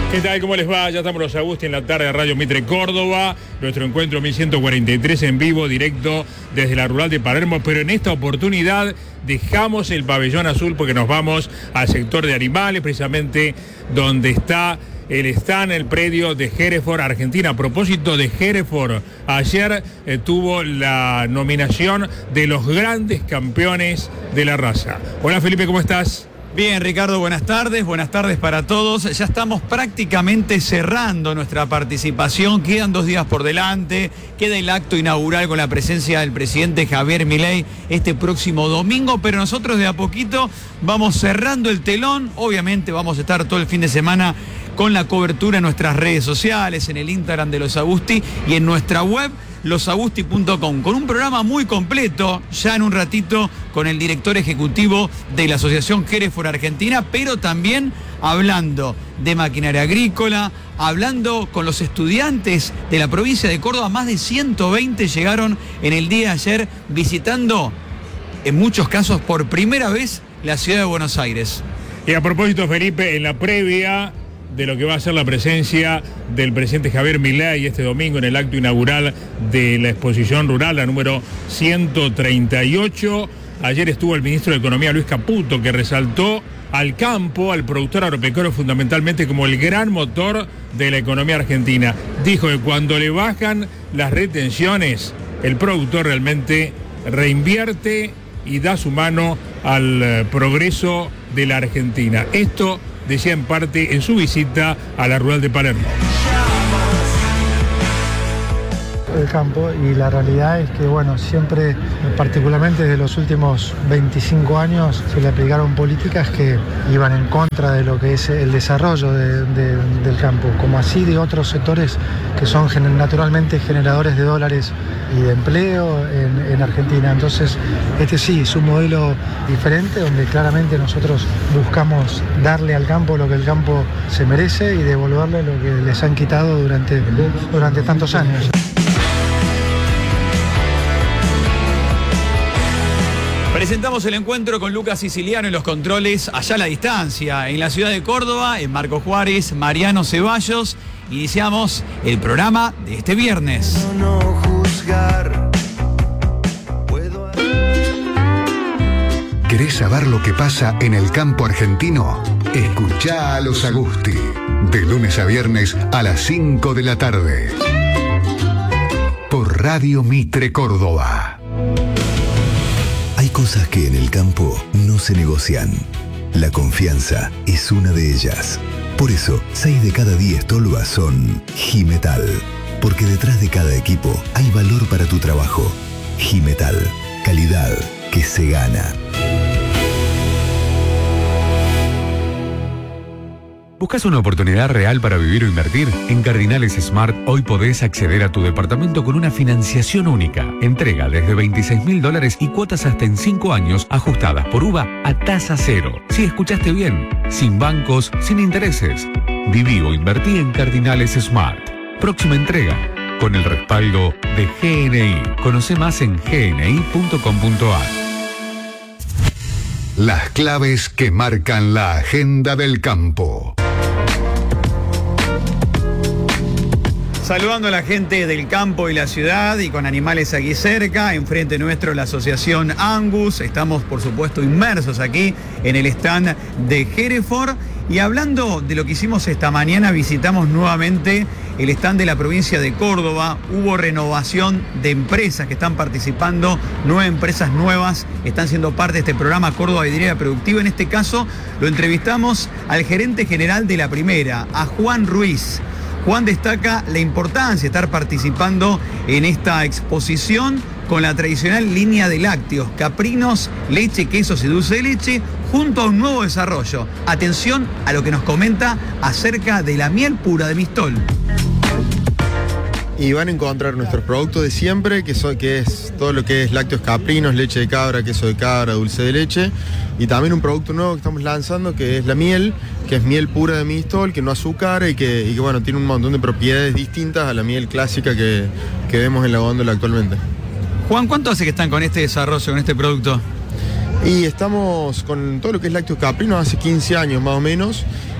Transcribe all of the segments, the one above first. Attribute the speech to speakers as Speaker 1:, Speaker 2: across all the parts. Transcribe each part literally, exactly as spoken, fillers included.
Speaker 1: ¿Qué tal? ¿Cómo les va? Ya estamos los Agusti en la tarde de Radio Mitre Córdoba. Nuestro encuentro mil ciento cuarenta y tres en vivo, directo desde la rural de Palermo. Pero en esta oportunidad dejamos el pabellón azul porque nos vamos al sector de animales, precisamente donde está el stand, el predio de Hereford, Argentina. A propósito de Hereford, ayer eh, tuvo la nominación de los grandes campeones de la raza. Hola Felipe, ¿cómo estás?
Speaker 2: Bien, Ricardo, buenas tardes, buenas tardes para todos. Ya estamos prácticamente cerrando nuestra participación, quedan dos días por delante, queda el acto inaugural con la presencia del presidente Javier Milei este próximo domingo, pero nosotros de a poquito vamos cerrando el telón. Obviamente vamos a estar todo el fin de semana con la cobertura en nuestras redes sociales, en el Instagram de Los Agusti y en nuestra web los agusti punto com, con un programa muy completo, ya en un ratito con el director ejecutivo de la Asociación Hereford Argentina, pero también hablando de maquinaria agrícola, hablando con los estudiantes de la provincia de Córdoba. Más de ciento veinte llegaron en el día de ayer visitando, en muchos casos por primera vez, la ciudad de Buenos Aires.
Speaker 1: Y a propósito, Felipe, en la previa de lo que va a ser la presencia del presidente Javier Milei este domingo en el acto inaugural de la exposición rural, la número ciento treinta y ocho. Ayer estuvo el ministro de Economía, Luis Caputo, que resaltó al campo, al productor agropecuario fundamentalmente como el gran motor de la economía argentina. Dijo que cuando le bajan las retenciones, el productor realmente reinvierte y da su mano al progreso de la Argentina. Esto decía en parte en su visita a la rural de Palermo.
Speaker 3: El campo, y la realidad es que, bueno, siempre, particularmente desde los últimos veinticinco años, se le aplicaron políticas que iban en contra de lo que es el desarrollo de, de, del campo, como así de otros sectores que son gener, naturalmente generadores de dólares y de empleo en, en Argentina. Entonces, este sí es un modelo diferente, donde claramente nosotros buscamos darle al campo lo que el campo se merece y devolverle lo que les han quitado durante, durante tantos años.
Speaker 2: Presentamos el encuentro con Lucas Siciliano en los controles, allá a la distancia, en la ciudad de Córdoba, en Marco Juárez, Mariano Ceballos. Iniciamos el programa de este viernes.
Speaker 4: No juzgar.
Speaker 5: ¿Querés saber lo que pasa en el campo argentino? Escuchá a Los Agusti, de lunes a viernes a las cinco de la tarde, por Radio Mitre Córdoba.
Speaker 6: Hay cosas que en el campo no se negocian. La confianza es una de ellas. Por eso, seis de cada diez tolvas son Jimetal. Porque detrás de cada equipo hay valor para tu trabajo. Jimetal, calidad que se gana.
Speaker 7: ¿Buscas una oportunidad real para vivir o invertir? En Cardinales Smart hoy podés acceder a tu departamento con una financiación única. Entrega desde veintiséis mil dólares y cuotas hasta en cinco años ajustadas por U V A a tasa cero. Sí, escuchaste bien. Sin bancos, sin intereses. Viví o invertí en Cardinales Smart. Próxima entrega con el respaldo de G N I. Conoce más en g n i punto com punto a r.
Speaker 5: Las claves que marcan la agenda del campo.
Speaker 2: Saludando a la gente del campo y la ciudad y con animales aquí cerca, enfrente nuestro la asociación Angus. Estamos por supuesto inmersos aquí en el stand de Hereford. Y hablando de lo que hicimos esta mañana, visitamos nuevamente el stand de la provincia de Córdoba. Hubo renovación de empresas que están participando, nueve empresas nuevas están siendo parte de este programa Córdoba Vidriera Productiva. En este caso lo entrevistamos al gerente general de la primera, a Juan Ruiz. Juan destaca la importancia de estar participando en esta exposición con la tradicional línea de lácteos, caprinos, leche, quesos y dulce de leche, junto a un nuevo desarrollo. Atención a lo que nos comenta acerca de la miel pura de Mistol.
Speaker 8: Y van a encontrar nuestros productos de siempre, que, son, que es todo lo que es lácteos caprinos, leche de cabra, queso de cabra, dulce de leche. Y también un producto nuevo que estamos lanzando, que es la miel, que es miel pura de Mistol, que no azucara y que, y que bueno, tiene un montón de propiedades distintas a la miel clásica que, que vemos en la góndola actualmente.
Speaker 2: Juan, ¿cuánto hace que están con este desarrollo, con este producto?
Speaker 8: Y estamos con todo lo que es lácteos caprinos hace quince años más o menos.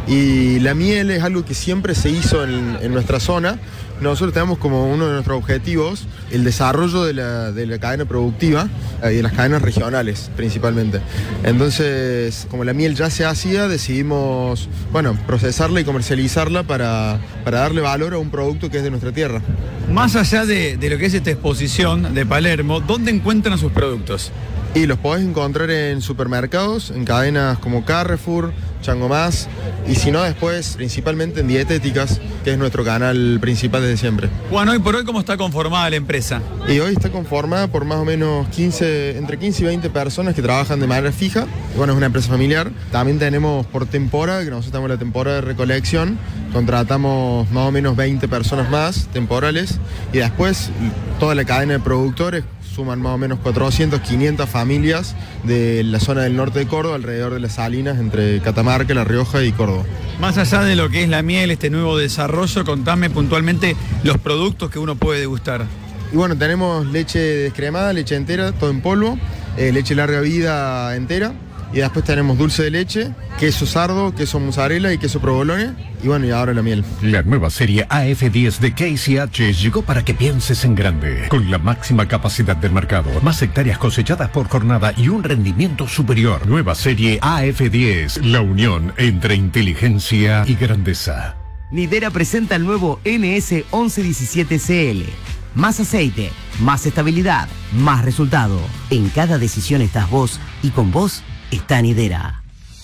Speaker 8: Y la miel es algo que siempre se hizo en, en nuestra zona. Nosotros tenemos como uno de nuestros objetivos el desarrollo de la, de la cadena productiva y de las cadenas regionales principalmente. Entonces, como la miel ya se hacía, decidimos, bueno, procesarla y comercializarla para, para darle valor a un producto que es de nuestra tierra.
Speaker 2: Más allá de, de lo que es esta exposición de Palermo, ¿dónde encuentran sus productos?
Speaker 8: Y los podés encontrar en supermercados, en cadenas como Carrefour, Chango Más, y si no después principalmente en dietéticas, que es nuestro canal principal desde siempre.
Speaker 2: Bueno, hoy por hoy, ¿cómo está conformada la empresa?
Speaker 8: Y hoy está conformada por más o menos quince, entre quince y veinte personas que trabajan de manera fija. Bueno, es una empresa familiar. También tenemos por temporada, que nosotros estamos en la temporada de recolección, contratamos más o menos veinte personas más temporales, y después toda la cadena de productores suman más o menos cuatrocientas, quinientas familias de la zona del norte de Córdoba, alrededor de las Salinas, entre Catamarca, La Rioja y Córdoba.
Speaker 2: Más allá de lo que es la miel, este nuevo desarrollo, contame puntualmente los productos que uno puede degustar.
Speaker 8: Y bueno, tenemos leche descremada, leche entera, todo en polvo, eh, leche larga vida entera, y después tenemos dulce de leche, queso sardo, queso mozzarella y queso provolone, y bueno, y ahora la miel.
Speaker 9: La nueva serie A F diez de K C H llegó para que pienses en grande, con la máxima capacidad del mercado, más hectáreas cosechadas por jornada y un rendimiento superior. Nueva serie A F diez, la unión entre inteligencia y grandeza.
Speaker 10: Nidera presenta el nuevo N S once diecisiete C L. Más aceite, más estabilidad, más resultado. En cada decisión estás vos y con vos está Nidera.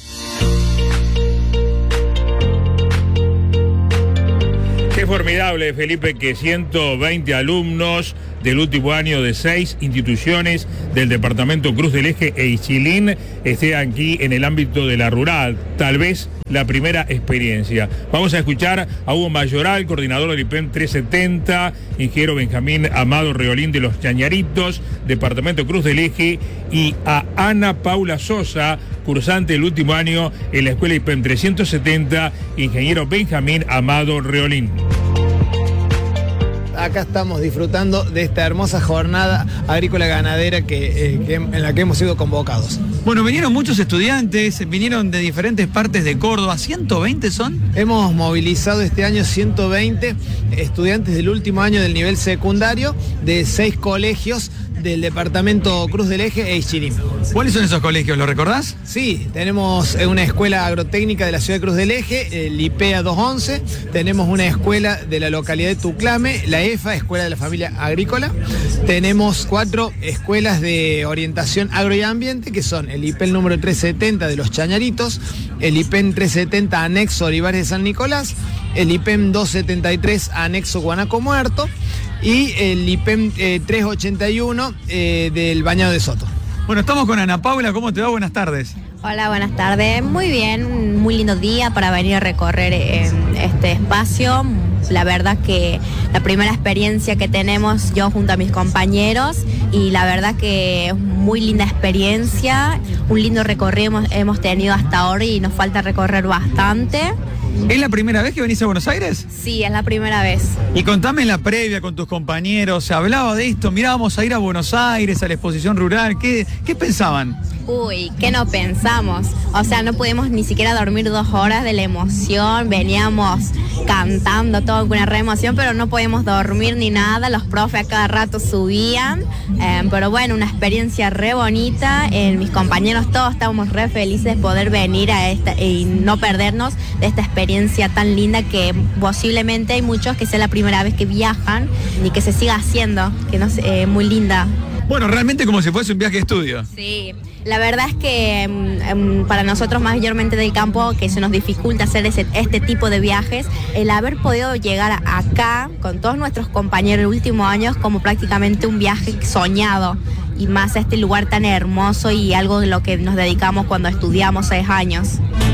Speaker 1: Qué formidable, Felipe, que ciento veinte alumnos del último año de seis instituciones del departamento Cruz del Eje e Ischilín estén aquí en el ámbito de la rural. Tal vez la primera experiencia. Vamos a escuchar a Hugo Mayoral, coordinador del I P E M trescientos setenta, ingeniero Benjamín Amado Reolín de los Chañaritos, departamento Cruz del Eje, y a Ana Paula Sosa, cursante del último año en la escuela I P E M trescientos setenta, ingeniero Benjamín Amado Reolín.
Speaker 11: Acá estamos disfrutando de esta hermosa jornada agrícola ganadera que, eh, que en la que hemos sido convocados.
Speaker 2: Bueno, vinieron muchos estudiantes, vinieron de diferentes partes de Córdoba. ¿ciento veinte son?
Speaker 11: Hemos movilizado este año ciento veinte estudiantes del último año del nivel secundario de seis colegios del departamento Cruz del Eje e Ischilín.
Speaker 2: ¿Cuáles son esos colegios? ¿Lo recordás?
Speaker 11: Sí, tenemos una escuela agrotécnica de la ciudad de Cruz del Eje, el I P E A doscientos once, tenemos una escuela de la localidad de Tuclame, la E F A, Escuela de la Familia Agrícola, tenemos cuatro escuelas de orientación agro y ambiente, que son el I P E L número trescientos setenta de los Chañaritos, el I P E M trescientos setenta anexo Olivares de San Nicolás, el I P E M doscientos setenta y tres anexo Guanaco Muerto, y el I P E M eh, trescientos ochenta y uno eh, del Bañado de Soto.
Speaker 2: Bueno, estamos con Ana Paula. ¿Cómo te va? Buenas tardes.
Speaker 12: Hola, buenas tardes. Muy bien, un muy lindo día para venir a recorrer eh, este espacio. La verdad que la primera experiencia que tenemos yo junto a mis compañeros, y la verdad que es muy linda experiencia, un lindo recorrido hemos, hemos tenido hasta ahora y nos falta recorrer bastante.
Speaker 2: ¿Es la primera vez que venís a Buenos Aires?
Speaker 12: Sí, es la primera vez.
Speaker 2: Y contame en la previa con tus compañeros, ¿se hablaba de esto? Mirá, vamos a ir a Buenos Aires, a la exposición rural. ¿Qué, qué pensaban?
Speaker 12: Uy, ¿qué no pensamos? O sea, no pudimos ni siquiera dormir dos horas de la emoción, veníamos cantando todo con una re emoción, pero no podíamos dormir ni nada, los profes a cada rato subían, eh, pero bueno, una experiencia re bonita, eh, mis compañeros todos estábamos re felices de poder venir a esta y no perdernos de esta experiencia tan linda que posiblemente hay muchos que sea la primera vez que viajan y que se siga haciendo, que no sé, eh, muy linda.
Speaker 2: Bueno, realmente como si fuese un viaje de estudio.
Speaker 12: Sí, la verdad es que um, para nosotros mayormente del campo, que se nos dificulta hacer ese, este tipo de viajes, el haber podido llegar acá con todos nuestros compañeros el último año es como prácticamente un viaje soñado, y más a este lugar tan hermoso y algo de lo que nos dedicamos cuando estudiamos seis años.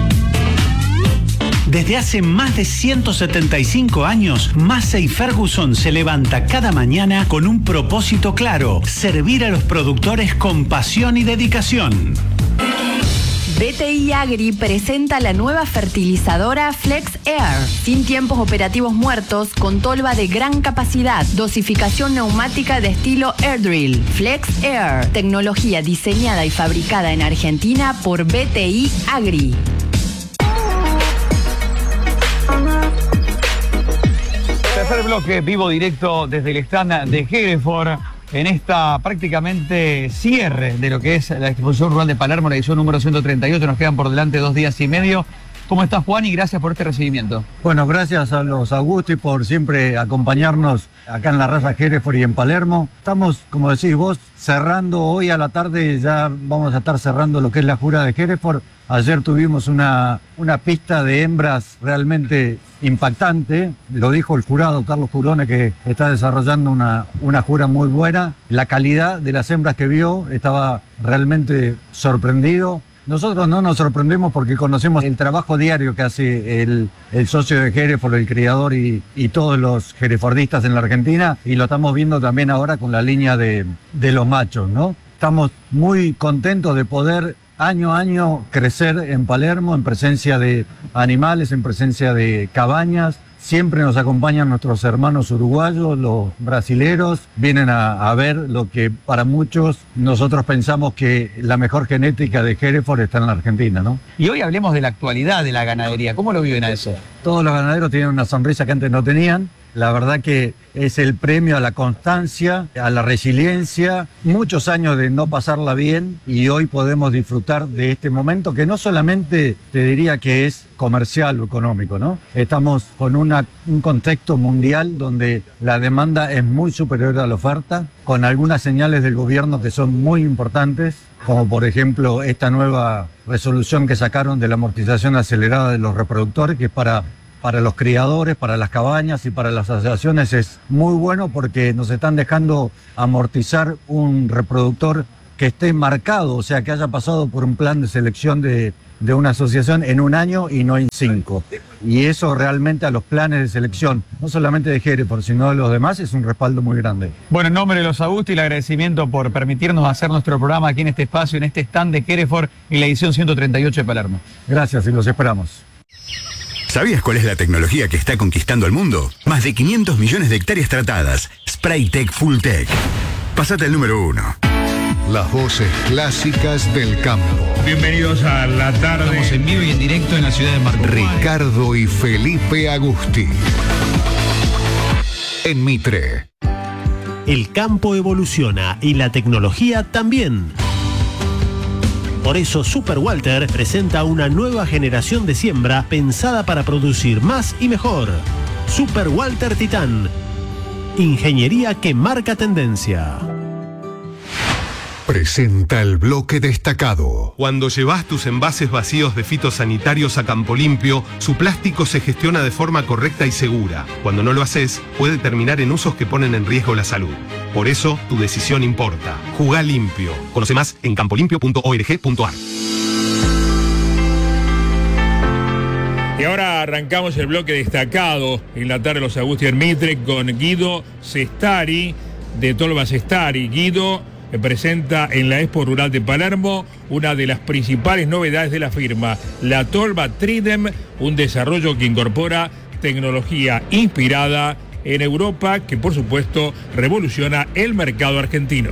Speaker 13: Desde hace más de ciento setenta y cinco años, Massey Ferguson se levanta cada mañana con un propósito claro: servir a los productores con pasión y dedicación.
Speaker 14: B T I Agri presenta la nueva fertilizadora Flex Air, sin tiempos operativos muertos, con tolva de gran capacidad, dosificación neumática de estilo Air Drill. Flex Air, tecnología diseñada y fabricada en Argentina por B T I Agri.
Speaker 2: bloque vivo directo desde el stand de Hereford en esta prácticamente cierre de lo que es la exposición rural de Palermo, la edición número ciento treinta y ocho. Nos quedan por delante dos días y medio. ¿Cómo estás, Juan? Y gracias por este recibimiento.
Speaker 15: Bueno, gracias a los Augusti por siempre acompañarnos acá en la raza Hereford y en Palermo. Estamos, como decís vos, cerrando hoy a la tarde, ya vamos a estar cerrando lo que es la jura de Hereford. Ayer tuvimos una, una pista de hembras realmente impactante. Lo dijo el jurado, Carlos Jurone, que está desarrollando una, una jura muy buena. La calidad de las hembras que vio, estaba realmente sorprendido. Nosotros no nos sorprendemos porque conocemos el trabajo diario que hace el, el socio de Hereford, el criador y, y todos los herefordistas en la Argentina, y lo estamos viendo también ahora con la línea de, de los machos, ¿no? Estamos muy contentos de poder año a año crecer en Palermo, en presencia de animales, en presencia de cabañas. Siempre nos acompañan nuestros hermanos uruguayos, los brasileros, vienen a, a ver lo que para muchos nosotros pensamos que la mejor genética de Hereford está en la Argentina, ¿no?
Speaker 2: Y hoy hablemos de la actualidad de la ganadería. ¿Cómo lo viven a eso?
Speaker 15: Todos los ganaderos tienen una sonrisa que antes no tenían. La verdad que es el premio a la constancia, a la resiliencia, muchos años de no pasarla bien, y hoy podemos disfrutar de este momento que no solamente te diría que es comercial o económico, ¿no? Estamos con una, un contexto mundial donde la demanda es muy superior a la oferta, con algunas señales del gobierno que son muy importantes, como por ejemplo esta nueva resolución que sacaron de la amortización acelerada de los reproductores, que es para Para los criadores, para las cabañas y para las asociaciones es muy bueno porque nos están dejando amortizar un reproductor que esté marcado, o sea, que haya pasado por un plan de selección de, de una asociación en un año y no en cinco. Y eso realmente a los planes de selección, no solamente de Hereford, sino de los demás, es un respaldo muy grande.
Speaker 2: Bueno, en nombre de los Augusti, el agradecimiento por permitirnos hacer nuestro programa aquí en este espacio, en este stand de Hereford, en la edición ciento treinta y ocho de Palermo.
Speaker 15: Gracias y los esperamos.
Speaker 6: ¿Sabías cuál es la tecnología que está conquistando el mundo? Más de quinientos millones de hectáreas tratadas. Spraytec Fulltech. Pásate al número uno.
Speaker 5: Las voces clásicas del campo.
Speaker 1: Bienvenidos a la tarde.
Speaker 2: Estamos en vivo y en directo en la ciudad de Marco.
Speaker 5: Ricardo y Felipe Agusti. En Mitre.
Speaker 16: El campo evoluciona y la tecnología también. Por eso Super Walter presenta una nueva generación de siembra pensada para producir más y mejor. Super Walter Titán. Ingeniería que marca tendencia.
Speaker 5: Presenta el bloque destacado.
Speaker 17: Cuando llevas tus envases vacíos de fitosanitarios a Campo Limpio, su plástico se gestiona de forma correcta y segura. Cuando no lo haces, puede terminar en usos que ponen en riesgo la salud. Por eso, tu decisión importa. Jugá limpio. Conoce más en campolimpio punto org punto ar.
Speaker 1: Y ahora arrancamos el bloque destacado en la tarde de los Augusti en Mitre con Guido Sestari, de Tolva Sestari. Guido presenta en la Expo Rural de Palermo una de las principales novedades de la firma, la Tolva Tridem, un desarrollo que incorpora tecnología inspirada en Europa, que por supuesto revoluciona el mercado argentino.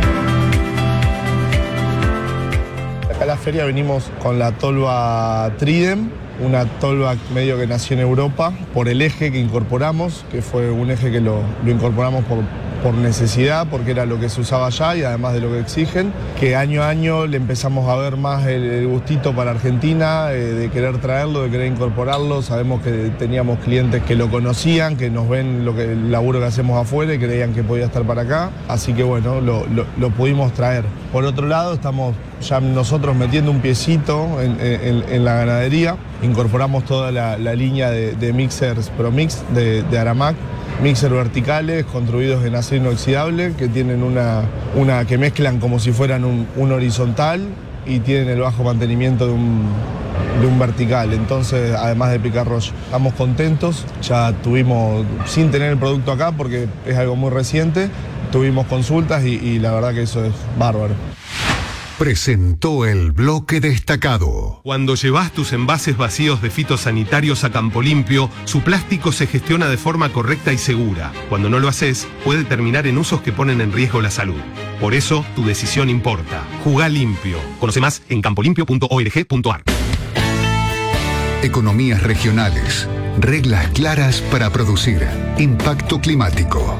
Speaker 18: Acá a la feria venimos con la Tolva Tridem, una tolva medio que nació en Europa por el eje que incorporamos, que fue un eje que lo, lo incorporamos por, por necesidad, porque era lo que se usaba allá y además de lo que exigen, que año a año le empezamos a ver más el, el gustito para Argentina, eh, de querer traerlo, de querer incorporarlo. Sabemos que teníamos clientes que lo conocían, que nos ven lo que, el laburo que hacemos afuera y creían que podía estar para acá, así que bueno, lo, lo, lo pudimos traer. Por otro lado, estamos ya nosotros metiendo un piecito en, en, en la ganadería. Incorporamos toda la, la línea de, de mixers ProMix de, de Aramac, mixers verticales construidos en acero inoxidable que tienen una, una que mezclan como si fueran un, un horizontal y tienen el bajo mantenimiento de un, de un vertical, entonces además de picar rollo. Estamos contentos, ya tuvimos, sin tener el producto acá porque es algo muy reciente, tuvimos consultas y, y la verdad que eso es bárbaro.
Speaker 5: Presentó el bloque destacado.
Speaker 17: Cuando llevas tus envases vacíos de fitosanitarios a Campo Limpio, su plástico se gestiona de forma correcta y segura. Cuando no lo haces, puede terminar en usos que ponen en riesgo la salud. Por eso, tu decisión importa. Jugá limpio. Conoce más en campolimpio punto org punto ar.
Speaker 5: Economías regionales, Reglas claras para producir. Impacto climático.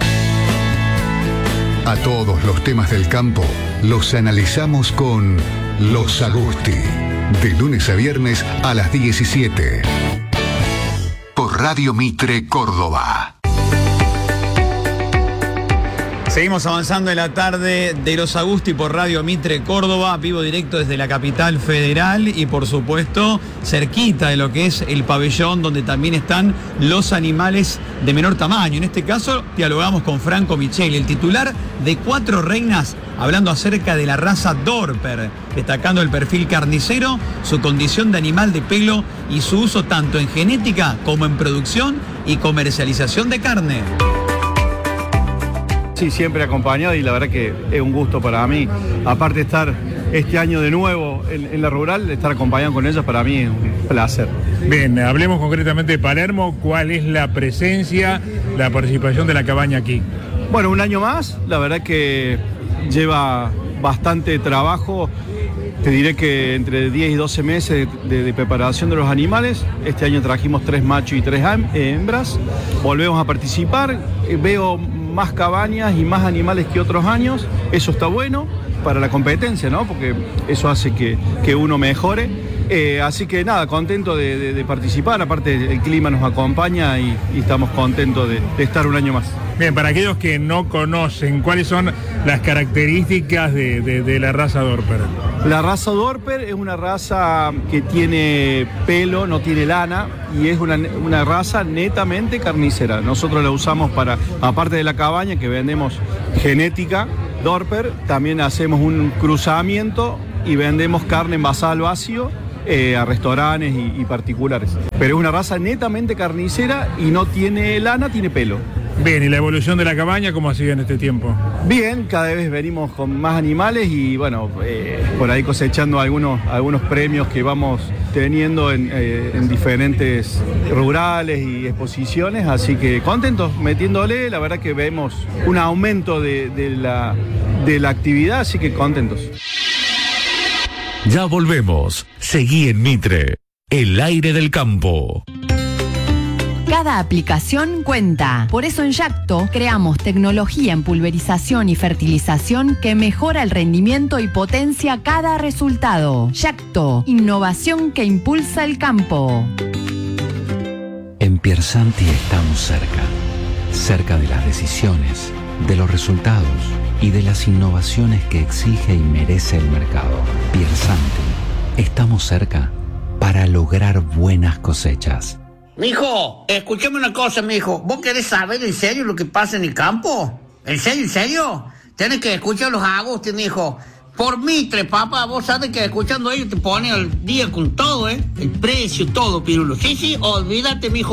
Speaker 5: A todos los temas del campo los analizamos con Los Agusti. De lunes a viernes a las diecisiete. Por Radio Mitre Córdoba.
Speaker 2: Seguimos avanzando en la tarde de Los Agusti por Radio Mitre Córdoba, vivo directo desde la capital federal y por supuesto cerquita de lo que es el pabellón donde también están los animales de menor tamaño. En este caso dialogamos con Franco Micheli, el titular de Cuatro Reinas, hablando acerca de la raza Dorper, destacando el perfil carnicero, su condición de animal de pelo y su uso tanto en genética como en producción y comercialización de carne.
Speaker 19: Sí, siempre acompañado y la verdad que es un gusto para mí. Aparte de estar este año de nuevo en, en la rural, estar acompañado con ellos para mí es un placer.
Speaker 1: Bien, hablemos concretamente de Palermo. ¿Cuál es la presencia, la participación de la cabaña aquí?
Speaker 19: Bueno, un año más, la verdad que lleva bastante trabajo. Te diré que entre diez y doce meses de, de preparación de los animales. Este año trajimos tres machos y tres hembras. Volvemos a participar. Veo más cabañas y más animales que otros años. Eso está bueno para la competencia, ¿no? Porque eso hace que, que uno mejore. Eh, así que nada, contento de, de, de participar. Aparte el clima nos acompaña y, y estamos contentos de, de estar un año más.
Speaker 1: Bien, para aquellos que no conocen, ¿cuáles son las características de, de, de la raza Dorper?
Speaker 19: La raza Dorper es una raza que tiene pelo, no tiene lana y es una, una raza netamente carnicera. Nosotros la usamos para, aparte de la cabaña que vendemos genética Dorper, también hacemos un cruzamiento y vendemos carne envasada al vacío eh, a restaurantes y, y particulares. Pero es una raza netamente carnicera y no tiene lana, tiene pelo.
Speaker 1: Bien, ¿y la evolución de la cabaña cómo ha sido en este tiempo?
Speaker 19: Bien, cada vez venimos con más animales y bueno, eh, por ahí cosechando algunos, algunos premios que vamos teniendo en, eh, en diferentes rurales y exposiciones, así que contentos metiéndole, la verdad que vemos un aumento de, de, la, de la actividad, así que contentos.
Speaker 7: Ya volvemos. Seguí en Mitre, el aire del campo.
Speaker 14: Cada aplicación cuenta. Por eso en Yacto creamos tecnología en pulverización y fertilización que mejora el rendimiento y potencia cada resultado. Yacto, innovación que impulsa el campo.
Speaker 20: En Piersanti estamos cerca. Cerca de las decisiones, de los resultados y de las innovaciones que exige y merece el mercado. Piersanti, estamos cerca para lograr buenas cosechas.
Speaker 21: Mijo, escúchame una cosa, mijo. ¿Vos querés saber en serio lo que pasa en el campo? ¿En serio, en serio? Tienes que escuchar los Agusti, mijo. Por Mitre, papá, vos sabés que escuchando ellos te ponen al día con todo, ¿eh? El precio, todo, pirulo. Sí, sí, olvídate, mijo.